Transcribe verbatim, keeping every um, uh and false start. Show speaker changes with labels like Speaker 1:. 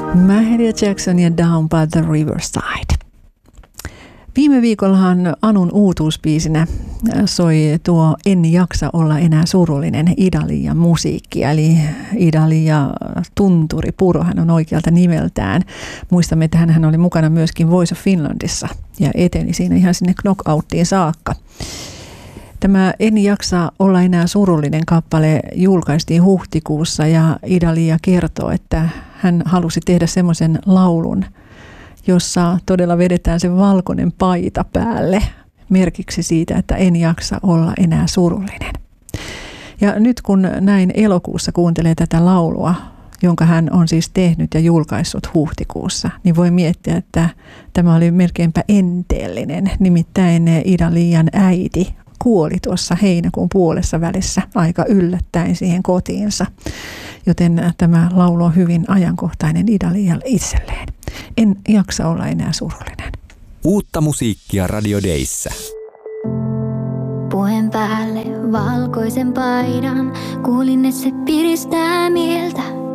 Speaker 1: Mahalia Jackson ja Down by the Riverside. Viime viikollahan Anun uutuusbiisinä soi tuo En jaksa olla enää surullinen Ida-Liian musiikki. Eli Ida-Liia Tunturi Puro, hän on oikealta nimeltään. Muistamme, että hän oli mukana myöskin Voice of Finlandissa ja eteni siinä ihan sinne knockouttiin saakka. Tämä En jaksa olla enää surullinen kappale julkaistiin huhtikuussa ja Ida-Liia kertoo, että hän halusi tehdä semmoisen laulun, jossa todella vedetään se valkoinen paita päälle merkiksi siitä, että en jaksa olla enää surullinen. Ja nyt kun näin elokuussa kuuntelee tätä laulua, jonka hän on siis tehnyt ja julkaissut huhtikuussa, niin voi miettiä, että tämä oli melkeinpä enteellinen. Nimittäin Ida-Liian äiti kuoli tuossa heinäkuun puolessa välissä aika yllättäen siihen kotiinsa. Joten tämä laulu on hyvin ajankohtainen Ida-Liialle itselleen. En jaksa olla enää surullinen.
Speaker 2: Uutta musiikkia Radio Dayssä.
Speaker 3: Puen päälle valkoisen paidan, kuulin, että se piristää mieltä.